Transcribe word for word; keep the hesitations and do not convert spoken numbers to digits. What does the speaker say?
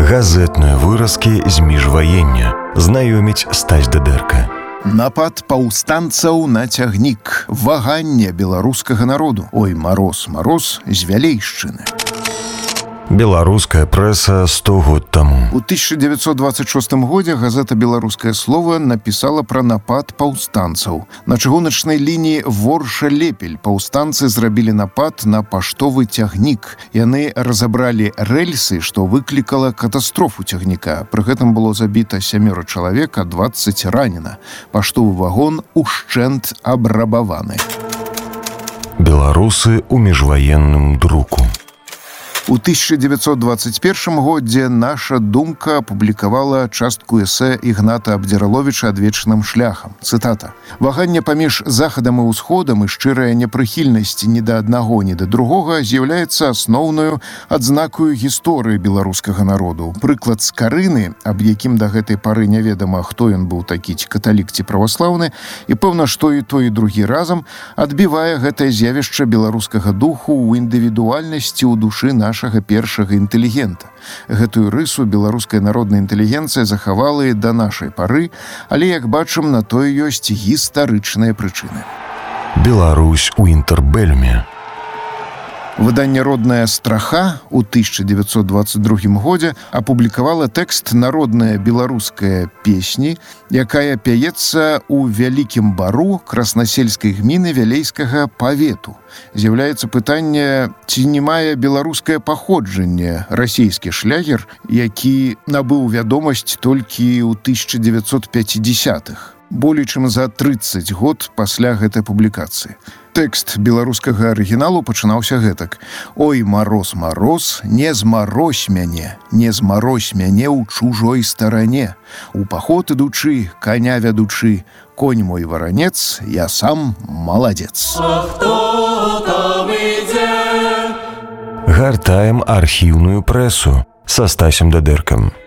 Газетныя выразкі з міжваення. Знаёміць Стась Дыдэрка. Напад паўстанцаў на цягнік. Ваганне беларускага народу. Ой, мароз, мароз з Вялейшчыны. Беларуская прэса сто год таму. У тысяча девятьсот двадцать шостым годзе газета «Беларускае слово» напісала пра напад паўстанцаў. На чыгуначнай лініі Ворша-Лепель паўстанцы зрабілі напад на паштовы цягнік. Яны разабралі рэльсы, што выклікала катастрофу цягніка. Пры гэтым было забіта сямёра чалавек, а дваццаць ранена. Паштовы вагон ушчэнт абрабаваны. Беларусы ў міжваенным друку. У тысяча девятьсот двадцать первым годзе «Наша думка» апублікавала частку эсэ Ігната Абдзіраловіча «Адвечным шляхам». Цытата. «Ваганне паміж захадам і ўсходам і шчырая непрыхільнасць ні да аднаго, ні да другога з'яўляецца асноўнаю адзнакаю гісторыі беларускага народу. Прыклад Скарыны, аб якім да гэтай пары няведама, хто ён быў такі, ці каталік, ці праваслаўны, і пэўна, што і той, і другі разам адбівае гэтае з'явішча беларускага духу ў індывідуальнасці ў душы нашага нашага першага інтэлігента. Гэтую рысу беларуская народная інтэлігенцыя захавала і да нашай пары, але, як бачым, на тое ёсць гістарычныя прычыны. Беларусь у інтэрбэльме. Выданне «Родная страха» у тысяча девятьсот двадцать другім годзе апублікавала тэкст «Народная беларуская песні», якая пяецца ў Вялікім бару краснасельскай гміны Вялейскага павету. З'яўляецца пытанне, ці не мае беларускае паходжанне расійскі шлягер, які набыў вядомасць толькі ў тысяча девятьсот пятидесятых. Болей чым за трыццаць год пасля гэтай публікацыі. Тэкст беларускага арыгіналу пачынаўся гэтак. «Ой, мароз, мароз, не змарозь мяне, не змарозь мяне ў чужой старане. У паход ідучы, коня вядучы, конь мой варанец, я сам маладзец». А хто там ідзе? Гартаем архіўную прэсу са Стасем Дыдэркам.